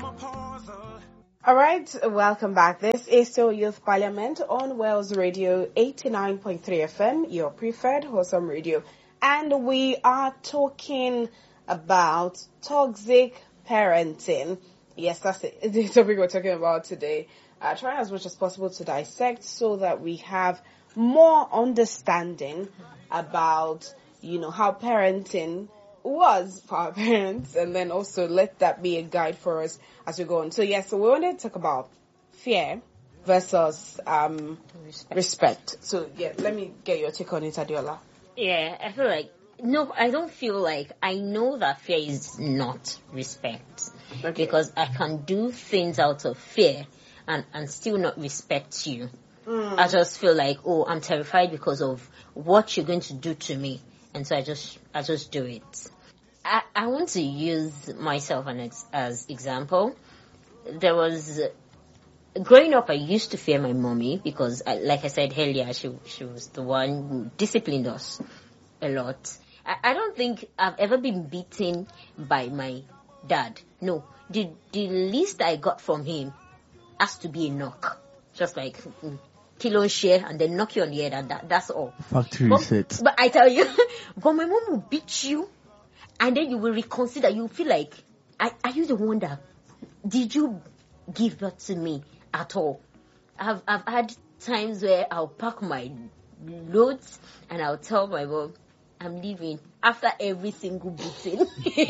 All right, welcome back. This is still Youth Parliament on Wales Radio 89.3 FM, your preferred wholesome radio. And we are talking about toxic parenting. Yes, that's the topic we're talking about today. Trying as much as possible to dissect so that we have more understanding about, how parenting was for our parents, and then also let that be a guide for us as we go on. So we wanted to talk about fear versus respect. So let me get your take on it, Adiola. Yeah, I feel like I don't feel like I know that fear is not respect. Okay. Because I can do things out of fear and still not respect you. I just feel like, I'm terrified because of what you're going to do to me, and so I just do it. I want to use myself as example. There was growing up, I used to fear my mommy because, like I said earlier, she was the one who disciplined us a lot. I don't think I've ever been beaten by my dad. No, the least I got from him has to be a knock, just like kilo share and then knock you on the head, and that's all. Factory reset. But I tell you, but my mom will beat you. And then you will reconsider. You feel like, are you the one that, did you give birth to me at all? I've had times where I'll pack my loads and I'll tell my mom, I'm leaving after every single beating.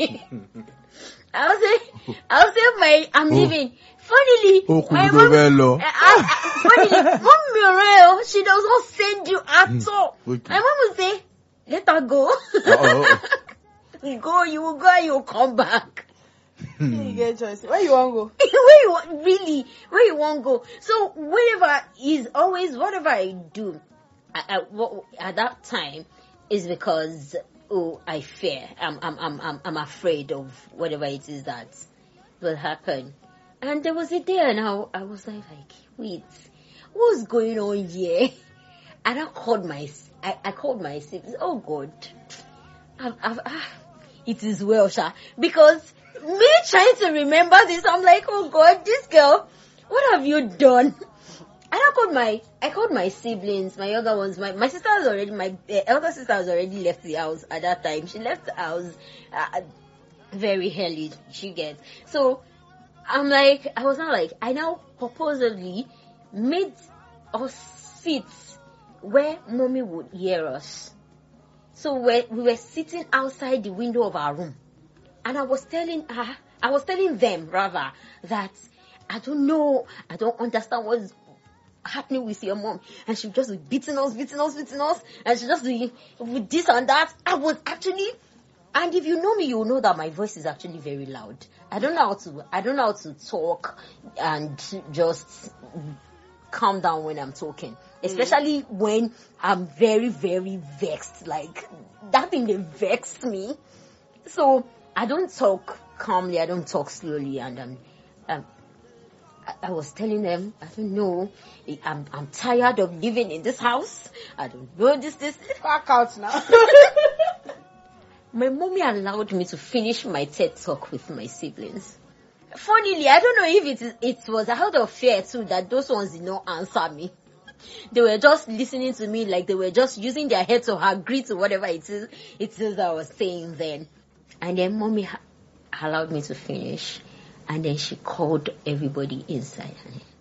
I'll say I'm leaving. Funnily, my mom, Mom, she does not send you at all. Okay. My mom will say, let her go. You will go and you'll come back. You get a choice. Where you want to go? Where you want to go? So whatever I do at that time is because I fear. I'm afraid of whatever it is that will happen. And there was a day and I was like, wait, what's going on here? And I called my siblings. Oh God, it is well, Sha. Because me trying to remember this, I'm like, oh God, this girl, what have you done? And I called my siblings, my younger ones. My elder sister has already left the house at that time. She left the house very early. She gets. So I was not like, I now purposely made us sit where mommy would hear us. So we were sitting outside the window of our room. And I was telling them rather, that I don't know, I don't understand what's happening with your mom. And she just be beating us. And she just doing with this and that. And if you know me, you will know that my voice is actually very loud. I don't know how to talk and just calm down when I'm talking. Especially when I'm very, very vexed. Like, that thing, they vex me. So, I don't talk calmly, I don't talk slowly. And I was telling them, I don't know, I'm tired of living in this house. I don't know this. Back out now. My mommy allowed me to finish my TED talk with my siblings. Funnily, I don't know if it was out of fear too that those ones did not answer me. They were just listening to me like they were just using their head to agree to whatever it is I was saying then. And then mommy allowed me to finish. And then she called everybody inside.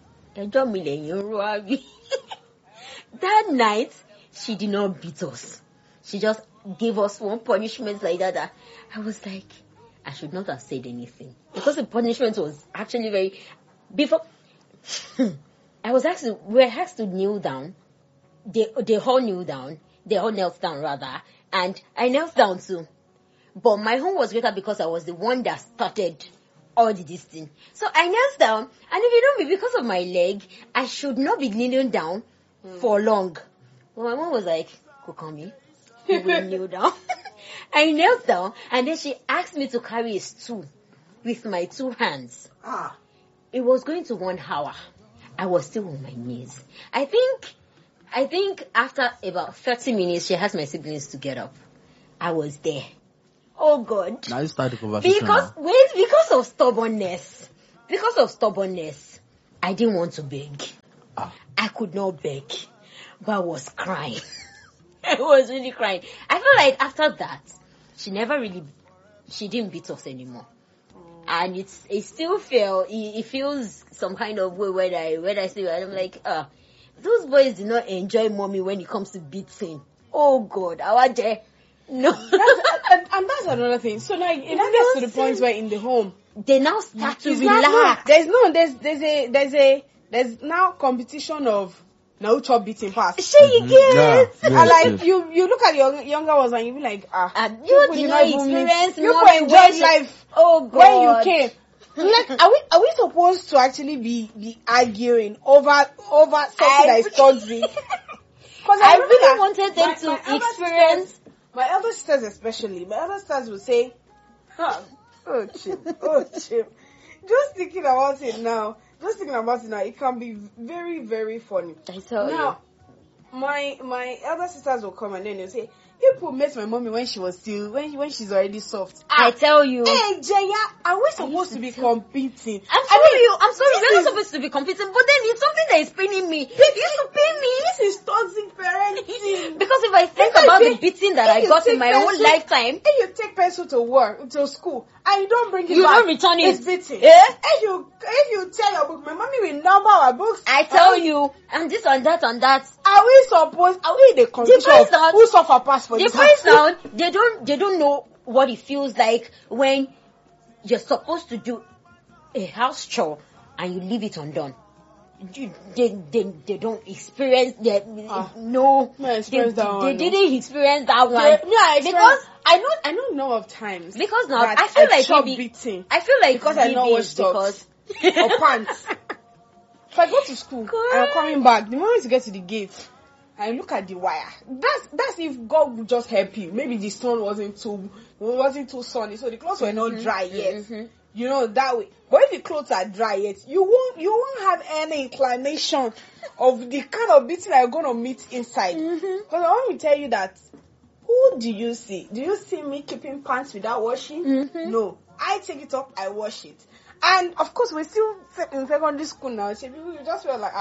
That night, she did not beat us. She just gave us one punishment like that. I was like, I should not have said anything. Because the punishment was actually very... Before... we were asked to kneel down. They all kneeled down. They all knelt down rather. And I knelt down too. But my home was greater because I was the one that started all this thing. So I knelt down. And if you know me, because of my leg, I should not be kneeling down for long. But my mom was like, Kokami, you will kneel down. I knelt down. And then she asked me to carry a stool with my two hands. It was going to 1 hour. I was still on my knees. I think after about 30 minutes, she asked my siblings to get up. I was there. Oh God. Now you start the conversation. Because of stubbornness. because of stubbornness, I didn't want to beg. I could not beg, but I was crying. I was really crying. I feel like after that, she didn't beat us anymore. And it still it feels some kind of way when I see it. I'm like, those boys do not enjoy mommy when it comes to beating. Oh God, I want to, no. and that's another thing. So now it gets to the point where in the home, they now start to relax. There's now competition of now chop beating pass. You get, and like you look at your younger ones and you be like, you did not experience you enjoy life. Oh God, when you came. Like, are we supposed to actually be arguing over something that is toxic? Because I really wanted them to experience. My elder sisters especially. My elder sisters will say, oh chip. Just thinking about it now, it can be very, very funny. I tell you. My elder sisters will come and then they'll say, people met my mommy when she was still, when she's already soft. I tell you. Hey, Jaya, are we supposed to be competing? I'm sorry, we're not supposed to be competing, but then it's something that is paining me. It used to pain me. This is toxic parenting. Because if I think about the beating that I got in my own lifetime. If you take pencil to school, and you don't bring it back. You don't return it. It's beating. Yeah? If you tell your book, my mommy will number our books. I tell you, and this and that and that. Are we in the condition of who suffer past for this? The boys now, they don't know what it feels like when you're supposed to do a house chore and you leave it undone. They don't experience that. They didn't experience that one. Because I know number of times. Because now I feel like beating. I feel like because I know what socks or pants. If I go to school and I'm coming back, the moment you get to the gate, I look at the wire. That's if God would just help you. Maybe the sun wasn't too sunny, so the clothes were not dry yet. Mm-hmm. You know, that way. But if the clothes are dry yet, you won't have any inclination of the kind of beating that you're gonna meet inside. Because I want to tell you that, who do you see? Do you see me keeping pants without washing? Mm-hmm. No. I take it up, I wash it. And of course, we're still in secondary school now. So you just feel like,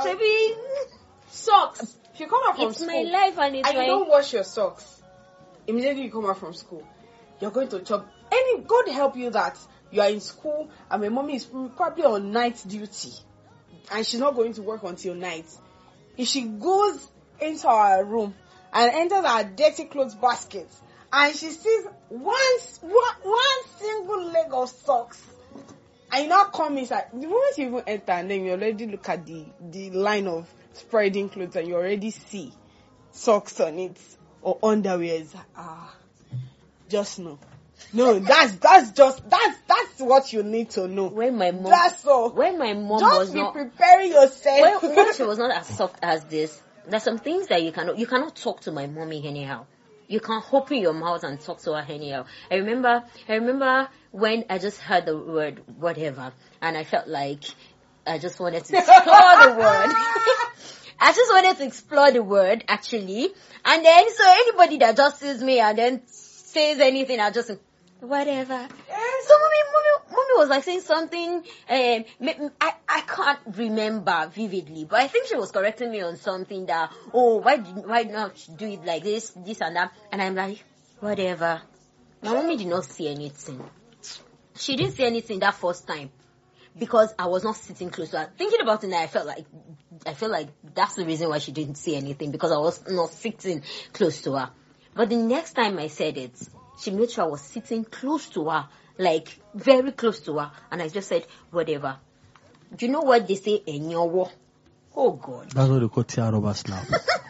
socks. If you come out from school, my life and you don't wash your socks, immediately you come out from school, you're going to chop. God help you that you are in school and my mommy is probably on night duty and she's not going to work until night. If she goes into our room and enters our dirty clothes basket and she sees one single leg of socks, and you now come inside, the moment you even enter and then you already look at the line of spreading clothes and you already see socks on it or underwear, just know. No, that's what you need to know. When my mom, that's all. When my mom just was not preparing yourself. When she was not as soft as this, there's some things that you cannot talk to my mommy anyhow. You can't open your mouth and talk to her anyhow. I remember when I just heard the word whatever, and I felt like I just wanted to explore the word. I just wanted to explore the word, actually. And then, so anybody that just sees me and then says anything, I just, whatever. So mommy was like saying something, I can't remember vividly, but I think she was correcting me on something that, why not do it like this and that. And I'm like, whatever. My mommy did not see anything. She didn't see anything that first time. Because I was not sitting close to her. Thinking about it now, I felt like that's the reason why she didn't see anything, because I was not sitting close to her. But the next time I said it, she made sure I was sitting close to her, like very close to her, and I just said, whatever. Do you know what they say in your war? Oh God. That's what they call tear robbers now.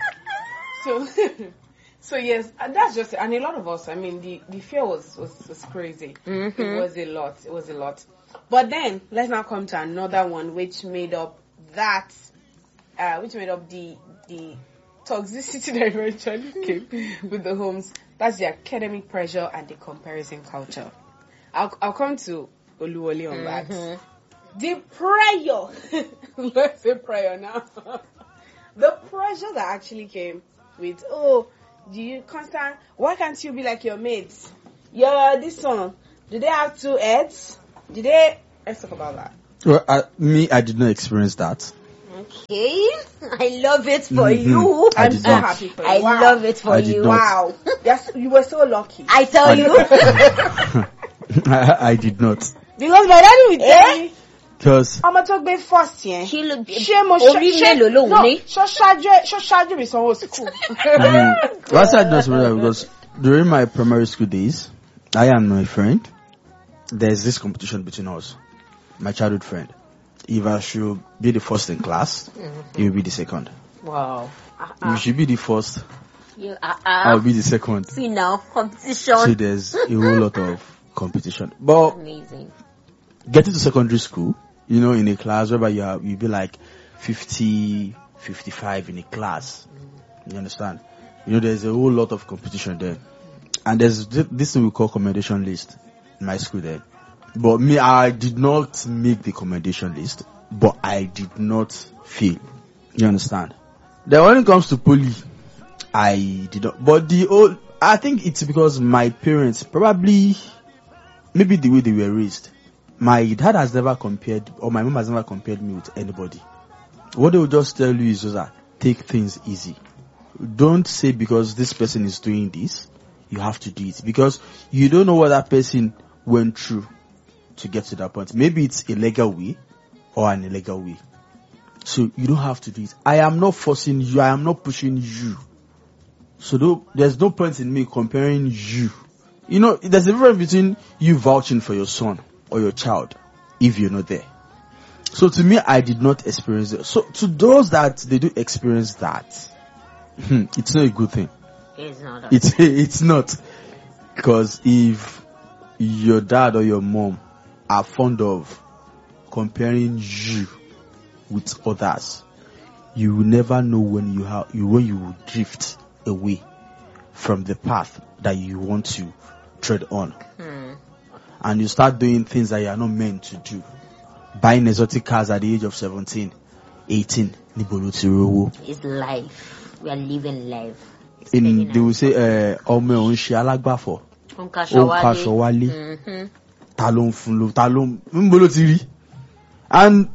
So yes, and that's just it. And a lot of us, I mean, the fear was crazy. Mm-hmm. It was a lot. But then, let's now come to another one which made up the toxicity that eventually came with the homes. That's the academic pressure and the comparison culture. I'll come to Oluwole on that. The pressure, let's say prayer now. The pressure that actually came with, why can't you be like your mates? You're this one. Do they have 2 heads? Let's talk about that. Well, I did not experience that. Okay, I love it for you. I I'm did so not. happy for you. I Wow. love it for I did you. not. Wow. Yes, you were so lucky. I tell you. I did not. Because my daddy would tell me, Because I'm gonna talk about first year. Kí ló- Ṣé mo orí mélòó lòun ní? ṣó ṣáájú mi sanwó school. last I just remember because during my primary school days, I and my friend, there's this competition between us, my childhood friend. If I should be the first in class, he will be the second. Wow. If you should be the first, You I'll be the second. see now So competition. there's a whole lot of competition. But Amazing. getting to secondary school, you know, in a class whereby you'll be like 50, 55 in a class. You understand? You know, there's a whole lot of competition there. And there's this thing we call commendation list in my school there. But me, I did not make the commendation list, but I did not fail. You understand? Then when it comes to poly, I did not. But I think it's because my parents probably, maybe the way they were raised. My dad has never compared, or my mom has never compared me with anybody. What they will just tell you is just that, take things easy. Don't say because this person is doing this, you have to do it. Because you don't know what that person went through to get to that point. Maybe it's a legal way or an illegal way. So you don't have to do it. I am not forcing you. I am not pushing you. So there's no point in me comparing you. You know, there's a difference between you vouching for your son or your child if you're not there. So to me, I did not experience it. So to those that they do experience that, it's not a good thing. It's not. It's not. Because if your dad or your mom are fond of comparing you with others, you will never know when you will drift away from the path that you want to tread on. And you start doing things that you are not meant to do. Buying exotic cars at the age of 17, 18. It's life. We are living life. They will say, ọmọ òun ṣe alágbàfọ̀. Ó ń kaṣọ wálé. Ta ló ń fún ló, ta ló ń níbo ló ti rí. And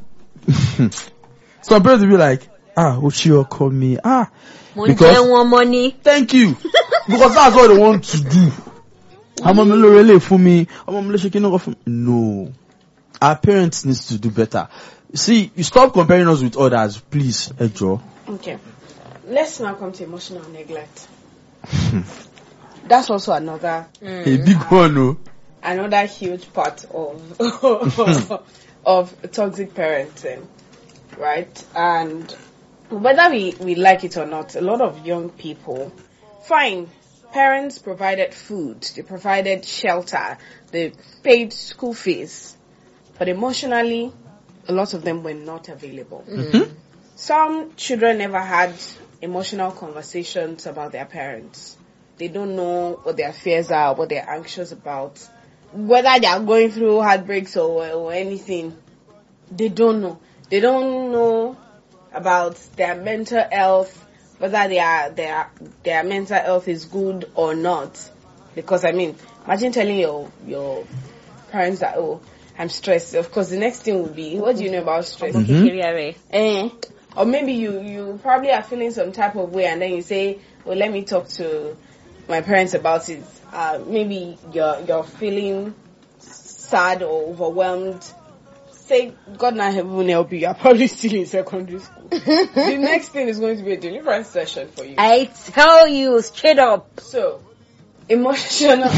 some parents will be like, Ochi ọkọ mi, because money. Thank you. Because that's what they want to do. Ọmọ mi ló relé fún mi, ọmọ mi ló ṣe kíní kan fún mi. No. Our parents need to do better. See, you stop comparing us with others, please, Ejo. Okay. Let's now come to emotional neglect. That's also another A big one, no? another huge part of of toxic parenting, right? And whether we like it or not, a lot of young people, fine, parents provided food, they provided shelter, they paid school fees, but emotionally, a lot of them were not available. Some children never had emotional conversations about their parents. They don't know what their fears are, what they're anxious about, whether they are going through heartbreaks or anything. They don't know. They don't know about their mental health, whether their mental health is good or not. Because imagine telling your parents that, I'm stressed. Of course, the next thing will be, what do you know about stress? Or maybe you probably are feeling some type of way, and then you say, well, let me talk to my parents about it. Maybe you're feeling sad or overwhelmed. Say, God now heaven help you. You're probably still in secondary school. The next thing is going to be a deliverance session for you. I tell you straight up. So, emotional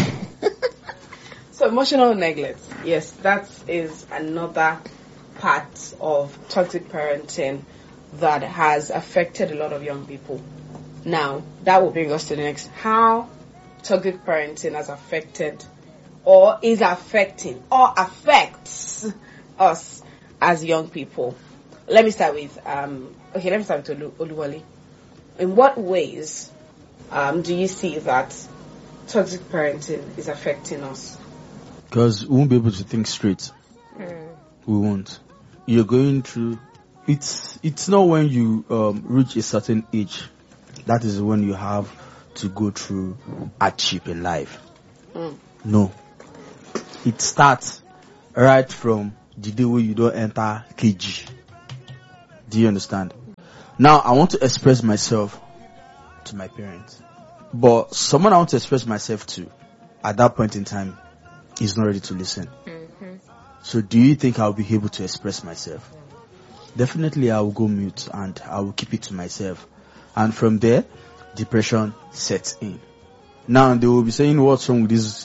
neglect. Yes, that is another part of toxic parenting that has affected a lot of young people. Now, that will bring us to the next. How toxic parenting has affected or is affecting or affects us as young people. Let me start with Oluwale. In what ways do you see that toxic parenting is affecting us? Because we won't be able to think straight. We won't. You're going through. It's not when you reach a certain age that is when you have to go through hardship in life. No. It starts right from the day where you don't enter KG. Do you understand? Now, I want to express myself to my parents. But someone I want to express myself to, at that point in time, is not ready to listen. So do you think I'll be able to express myself? Definitely I will go mute and I will keep it to myself. And from there, depression sets in. Now they will be saying, what's wrong with this,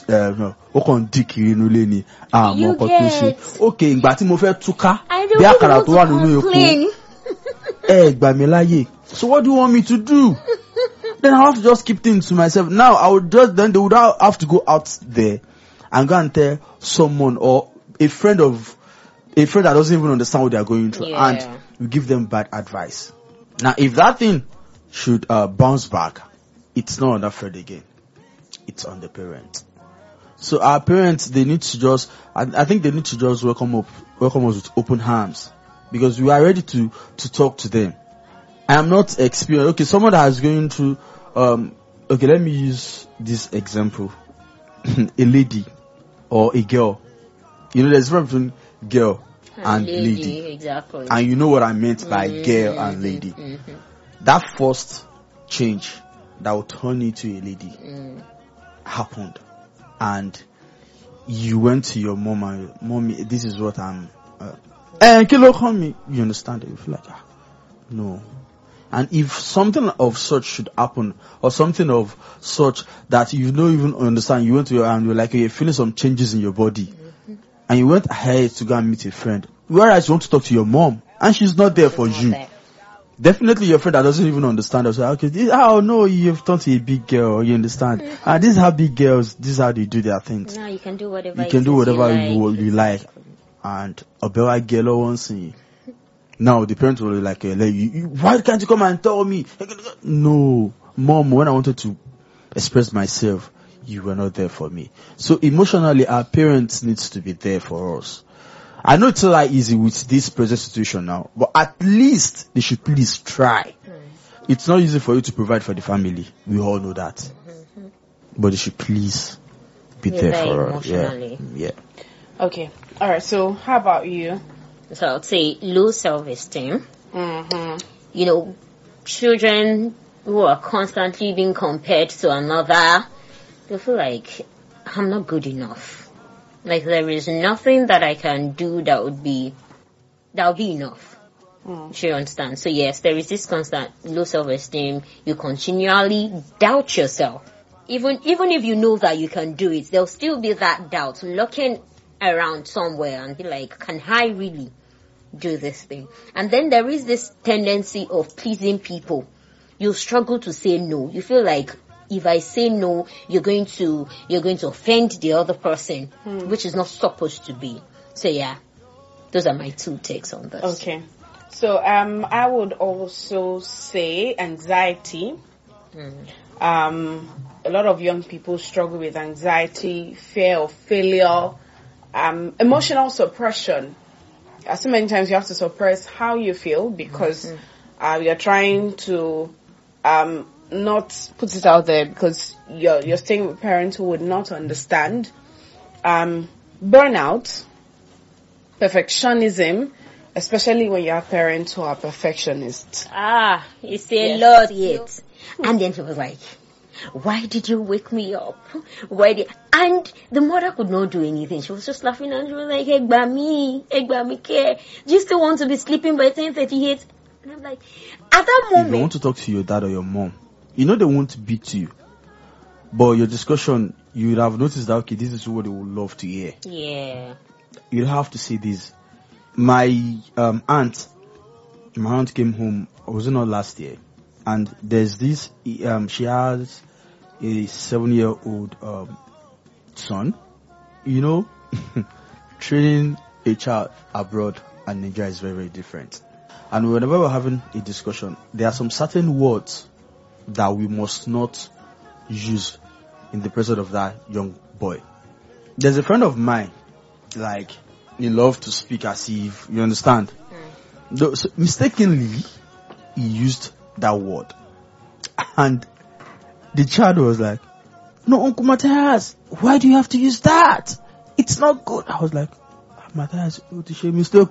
You get. okay, ìgbà tí mo fẹ́ túká, I bí don't àkàrà want tó wà to nínú complain. epo, gbà mí láyè. So what do you want me to do? Then I have to just keep things to myself. Now then they would have to go out there and go and tell someone or a friend that doesn't even understand what they are going through, Yeah. and you give them bad advice. Now, if that thing should bounce back, it's not on that friend again. It's on the parent. So our parents, they need to just, I think they need to just welcome us with open arms, because we are ready to talk to them. I am not experienced. Okay, someone that is going through, okay, let me use this example. A lady or a girl. You know, there's a difference between girl and lady. Exactly. And you know what I meant by girl and lady. That first change that will turn you to a lady happened. And you went to your mom and, mommy, this is what I'm, kilo call me. You understand it? You feel like, no. And if something of such should happen, or something of such that you don't even understand, you went to your, and you're like, you're feeling some changes in your body, and you went ahead to go and meet a friend, whereas you want to talk to your mom, and she's not there for you. Definitely your friend that doesn't even understand us. Okay, oh no, you've turned to a big girl, you understand. And this is how big girls, this is how they do their things. Now you can do whatever you like. And a better girl wants you. Now the parents will be like, why can't you come and tell me? No, mom, when I wanted to express myself, you were not there for me. So emotionally, our parents needs to be there for us. I know it's not easy with this present situation now, but at least they should please try. It's not easy for you to provide for the family. We all know that. But they should please be there for us. Yeah. Okay. All right. So how about you? So I would say low self-esteem. You know, children who are constantly being compared to another, they feel like, I'm not good enough. Like there is nothing that I can do that would be enough. Do you understand? So yes, there is this constant low self-esteem. You continually doubt yourself. Even if you know that you can do it, there'll still be that doubt lurking around somewhere and be like, can I really do this thing? And then there is this tendency of pleasing people. You struggle to say no. You feel like if I say no, you're going to offend the other person, which is not supposed to be. So yeah, those are my 2 takes on this. Okay. So I would also say anxiety. A lot of young people struggle with anxiety, fear of failure, emotional suppression. So many times you have to suppress how you feel because you're trying to not put it out there because you're staying with parents who would not understand. Burnout, perfectionism, especially when you have parents who are perfectionists. You say a lot yet. And then he was like, why did you wake me up? And the mother could not do anything. She was just laughing and she was like, Egbami care. Do you still want to be sleeping by 10:38? And I'm like, at that moment. If you want to talk to your dad or your mom, you know they won't beat you. But your discussion, you would have noticed that, okay, this is what they would love to hear. Yeah. You'll have to say this. My aunt came home, was it not last year? And there's this, she has a 7-year-old son. You know, training a child abroad and Nigeria is very, very different. And whenever we're having a discussion, there are some certain words that we must not use in the presence of that young boy. There's a friend of mine, like, he loved to speak as if, you understand? So mistakenly, he used that word. And the child was like, no, Uncle Matthias, why do you have to use that? It's not good. I was like, Matthias, what is your mistake?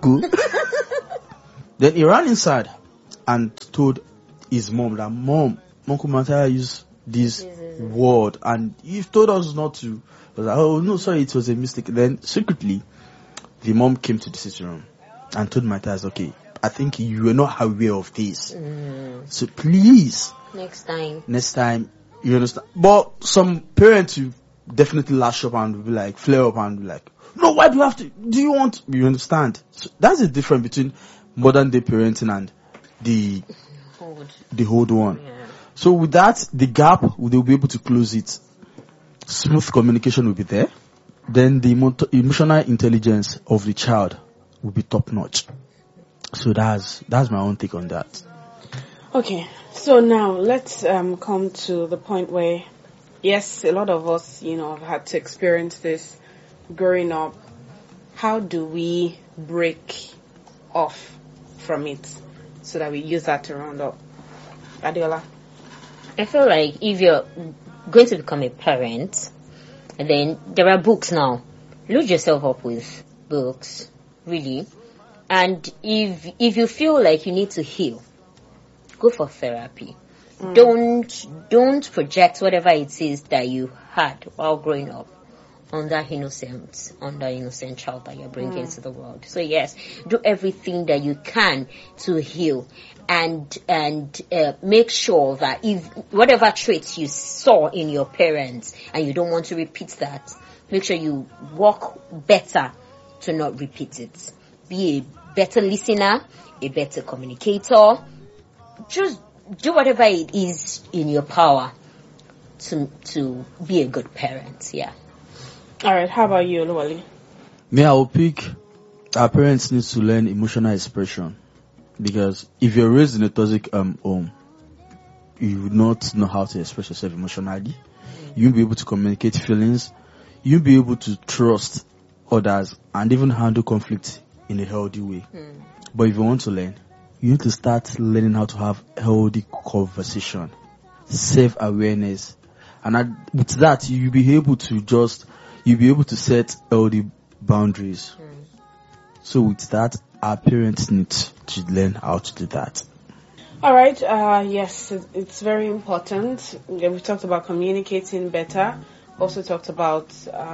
Then he ran inside and told his mom that, Mom, Uncle Matthias used this word and he told us not to. I was like, oh no, sorry, it was a mistake. Then secretly, the mom came to the sitting room and told Matthias, okay, I think you were not aware of this. So please, Next time, you understand. But some parents will definitely lash up and will be like, flare up and be like, no, why do you have to? Do you want? You understand? So that's the difference between modern day parenting and the old one. Yeah. So with that, the gap, they'll be able to close it. Smooth communication will be there. Then the emotional intelligence of the child will be top notch. So that's my own take on that. Okay, so now let's come to the point where, yes, a lot of us, have had to experience this growing up. How do we break off from it so that we use that to round up? Adiola? I feel like if you're going to become a parent, then there are books now. Load yourself up with books, really. And if you feel like you need to heal, go for therapy. Don't project whatever it is that you had while growing up on that innocent child that you're bringing into the world. So yes, do everything that you can to heal and make sure that if whatever traits you saw in your parents and you don't want to repeat that, make sure you work better to not repeat it. Be a better listener, a better communicator. Just do whatever it is in your power to be a good parent. Yeah. All right, how about you, Oluwale? Me, I will pick our parents need to learn emotional expression, because if you're raised in a toxic home, you would not know how to express yourself emotionally. You won't be able to communicate feelings. You won't be able to trust others and even handle conflict in a healthy way. But if you want to learn, you need to start learning how to have healthy conversation, self-awareness, and with that you'll be able to set healthy boundaries. So with that, our parents need to learn how to do that. All right. Yes, it's very important. We talked about communicating better. Also talked about,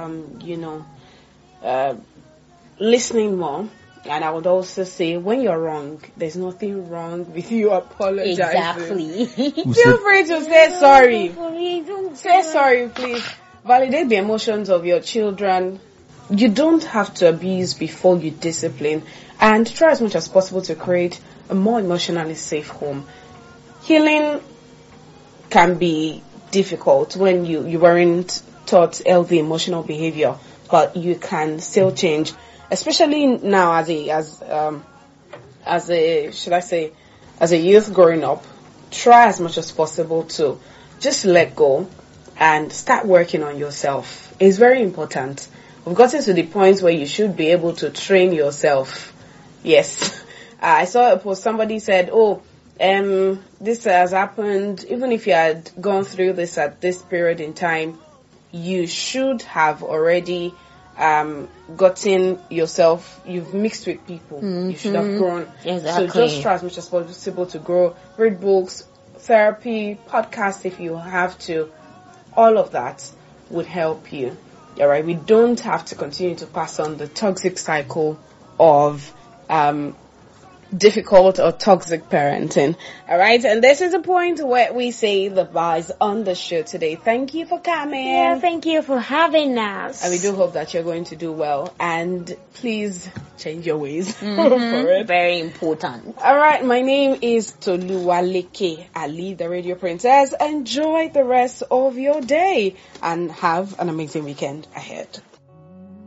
listening more. And I would also say, when you're wrong, there's nothing wrong with you apologizing. Exactly. Feel free to say sorry. Say sorry, please. Validate the emotions of your children. You don't have to abuse before you discipline. And try as much as possible to create a more emotionally safe home. Healing can be difficult when you weren't taught healthy emotional behavior, but you can still change. Especially now as a youth growing up, try as much as possible to just let go and start working on yourself. It's very important. We've gotten to the point where you should be able to train yourself. Yes. I saw a post, somebody said, this has happened. Even if you had gone through this at this period in time, you should have already gotten yourself, you've mixed with people. You should have grown. Exactly. So just try as much as possible to grow. Read books, therapy, podcasts if you have to. All of that would help you. Alright, we don't have to continue to pass on the toxic cycle of difficult or toxic parenting. Alright, and this is the point where we say the bar is on the show today. Thank you for coming. Yeah, thank you for having us. And we do hope that you're going to do well. And please change your ways for it. Very important. Alright, my name is Toluwaleke Ali, the Radio Princess. Enjoy the rest of your day and have an amazing weekend ahead.